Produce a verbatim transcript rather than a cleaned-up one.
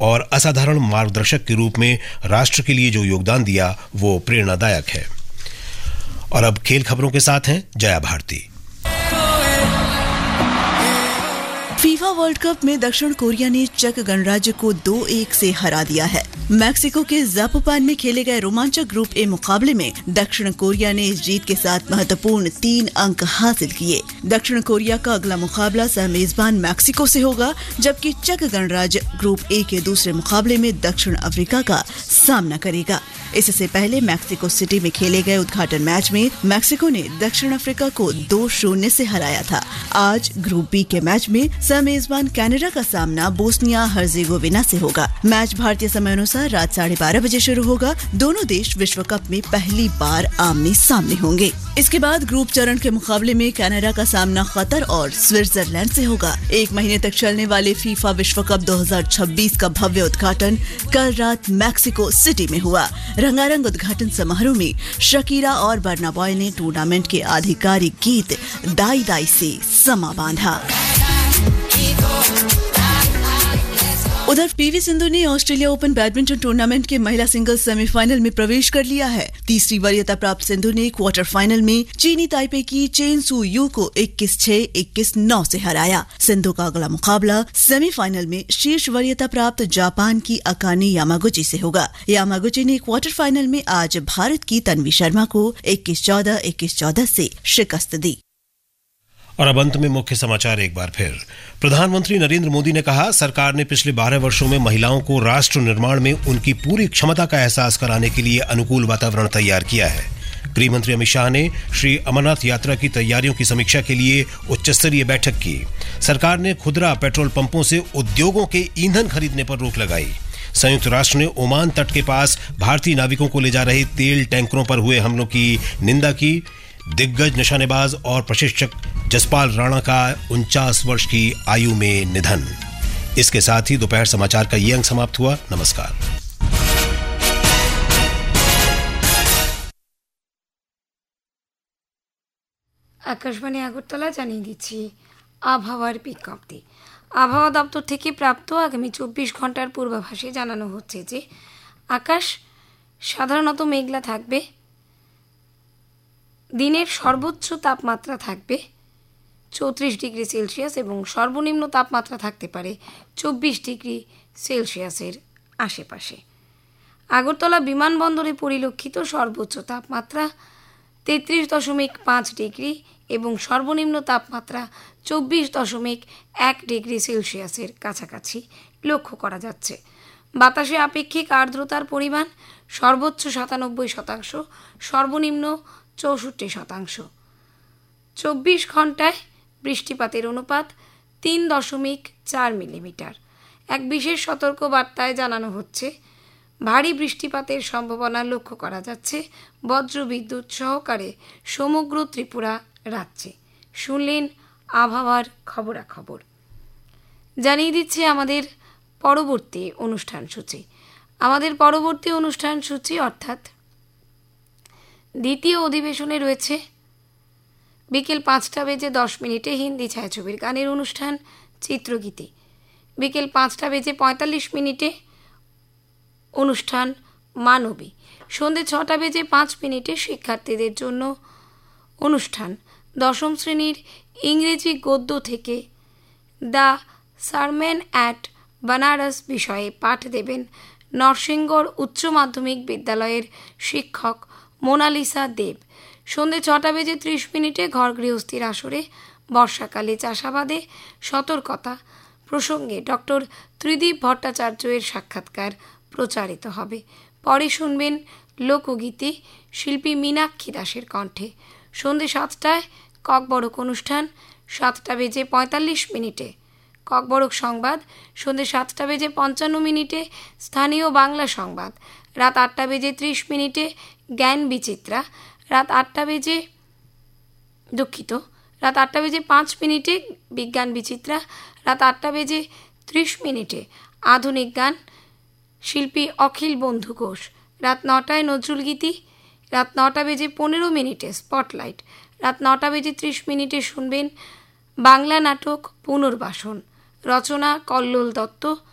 और असाधारण मार्गदर्शक के रूप में राष्ट्र के लिए जो योगदान दिया वो प्रेरणादायक है। और अब खेल खबरों के साथ हैं Jaya Bharti. FIFA world cup में दक्षिण कोरिया ने चेक गणराज्य को दो एक से हरा दिया है। मैक्सिको के जापोपान में खेले गए रोमांचक ग्रुप ए मुकाबले में दक्षिण कोरिया ने इस जीत के साथ महत्वपूर्ण तीन अंक हासिल किए। दक्षिण कोरिया का अगला मुकाबला सह मेजबान मैक्सिको से होगा, जबकि चेक गणराज्य ग्रुप ए के दूसरे मुकाबले में दक्षिण अफ्रीका का सामना करेगा। इससे पहले मैक्सिको सिटी में खेले गए उद्घाटन मैच में मैक्सिको ने दक्षिण अफ्रीका को दो शून्य से हराया था। आज ग्रुप बी के मैच में सह मेजबान कनाडा का सामना बोस्निया हर्जेगोविना से होगा। मैच भारतीय समय अनुसार रात साढ़े बारह बजे शुरू होगा। दोनों देश विश्व कप में पहली बार आमने सामने होंगे। इसके बाद ग्रुप चरण के मुकाबले में कनाडा का सामना कतर और स्विट्जरलैंड से होगा। एक महीने तक चलने वाले फीफा विश्व कप दो हज़ार छब्बीस का भव्य उद्घाटन कल रात मैक्सिको सिटी में हुआ। रंगारंग उद्घाटन समारोह में शकीरा और बर्ना बॉय ने टूर्नामेंट के आधिकारिक गीत दाई दाई से समा बांधा। उधर पीवी सिंधु ने ऑस्ट्रेलिया ओपन बैडमिंटन टूर्नामेंट के महिला सिंगल्स सेमीफाइनल में प्रवेश कर लिया है। तीसरी वरीयता प्राप्त सिंधु ने क्वार्टर फाइनल में चीनी ताइपे की चेन सू यू को इक्कीस छह इक्कीस नौ से हराया। सिंधु का अगला मुकाबला सेमीफाइनल में शीर्ष वरीयता प्राप्त जापान की अकाने यामागुची से होगा। यामागुची ने क्वार्टर फाइनल में आज भारत की तन्वी शर्मा को इक्कीस चौदह इक्कीस चौदह से शिकस्त दी। और अब अंत में मुख्य समाचार एक बार फिर। प्रधानमंत्री नरेंद्र मोदी ने कहा, सरकार ने पिछले बारह वर्षों में महिलाओं को राष्ट्र निर्माण में उनकी पूरी क्षमता का एहसास कराने के लिए अनुकूल वातावरण तैयार किया है। गृह मंत्री अमित शाह ने श्री अमरनाथ यात्रा की तैयारियों की समीक्षा के लिए उच्च स्तरीय बैठक की। सरकार ने खुदरा पेट्रोल पंपों से उद्योगों के ईंधन खरीदने पर रोक लगाई। संयुक्त राष्ट्र ने ओमान तट के पास भारतीय नाविकों को ले जा रहे तेल टैंकरों पर हुए हमलों की निंदा की। दिग्गज निशानेबाज और प्रशिक्षक जसपाल राणा का उनचास वर्ष की आयु में निधन। इसके साथ ही दोपहर समाचार का ये अंक समाप्त हुआ। नमस्कार। আকাশবাণী আগরতলা জানিয়ে দিচ্ছি আবহাওয়ার বিজ্ঞপ্তি। আবহাওয়া দপ্তর থেকে প্রাপ্ত আগামী চব্বিশ ঘন্টার পূর্বাভাসে জানানো হচ্ছে যে আকাশ সাধারণত মেঘলা থাকবে। দিনের সর্বোচ্চ তাপমাত্রা থাকবে চৌত্রিশ ডিগ্রি সেলসিয়াস এবং সর্বনিম্ন তাপমাত্রা থাকতে পারে চব্বিশ ডিগ্রি সেলসিয়াসের আশেপাশে। আগরতলা বিমানবন্দরে পরিলক্ষিত সর্বোচ্চ তাপমাত্রা তেত্রিশ দশমিক পাঁচ ডিগ্রি এবং সর্বনিম্ন তাপমাত্রা চব্বিশ দশমিক এক ডিগ্রি সেলসিয়াসের কাছাকাছি লক্ষ্য করা যাচ্ছে। বাতাসে আপেক্ষিক আর্দ্রতার পরিমাণ সর্বোচ্চ সাতানব্বই শতাংশ, সর্বনিম্ন চৌষট্টি শতাংশ। চব্বিশ ঘন্টায় বৃষ্টিপাতের অনুপাত তিন দশমিক চার মিলিমিটার। এক বিশেষ সতর্ক বার্তায় জানানো হচ্ছে ভারী বৃষ্টিপাতের সম্ভাবনা লক্ষ্য করা যাচ্ছে বজ্রবিদ্যুৎ সহকারে সমগ্র ত্রিপুরা রাজ্যে। শুনলেন আবহাওয়ার খবরাখবর। জানিয়ে দিচ্ছে আমাদের পরবর্তী অনুষ্ঠান সূচি। আমাদের পরবর্তী অনুষ্ঠান সূচি অর্থাৎ দ্বিতীয় অধিবেশনে রয়েছে বিকেল পাঁচটা বেজে দশ মিনিটে হিন্দি ছায়াছবির গানের অনুষ্ঠান চিত্রগীতি। বিকেল পাঁচটা বেজে পঁয়তাল্লিশ মিনিটে অনুষ্ঠান মানবী। সন্ধ্যে ছটা বেজে পাঁচ মিনিটে শিক্ষার্থীদের জন্য অনুষ্ঠান দশম শ্রেণীর ইংরেজি গদ্য থেকে দ্য সারমেন অ্যাট বানারস বিষয়ে পাঠ দেবেন নরসিংগড় উচ্চ মাধ্যমিক বিদ্যালয়ের শিক্ষক মোনালিসা দেব। সন্ধ্যে ছটা বেজে ত্রিশ মিনিটে ঘর গৃহস্থীর আসরে বর্ষাকালে চাষাবাদে সতর্কতা প্রসঙ্গে ডক্টর ত্রিদীপ ভট্টাচার্যের সাক্ষাৎকার প্রচারিত হবে। পরে শুনবেন লোকগীতি শিল্পী মীনাক্ষী দাসের কণ্ঠে। সন্ধ্যে সাতটায় ককবরক অনুষ্ঠান সাতটা বেজে পঁয়তাল্লিশ মিনিটে ককবরক সংবাদ। সন্ধ্যে সাতটা বেজে পঞ্চান্ন মিনিটে স্থানীয় বাংলা সংবাদ। রাত আটটা বেজে ত্রিশ মিনিটে জ্ঞান বিচিত্রা। রাত আটটা বেজে দুঃখিত রাত আটটা বেজে পাঁচ মিনিটে বিজ্ঞান বিচিত্রা। রাত আটটা বেজে ত্রিশ মিনিটে আধুনিক গান শিল্পী অখিল বন্ধু ঘোষ। রাত নটায় নজরুল গীতি। রাত নটা বেজে পনেরো মিনিটে স্পটলাইট। রাত নটা বেজে ত্রিশ মিনিটে শুনবেন বাংলা নাটক পুনর্বাসন। রচনা কল্লোল দত্ত,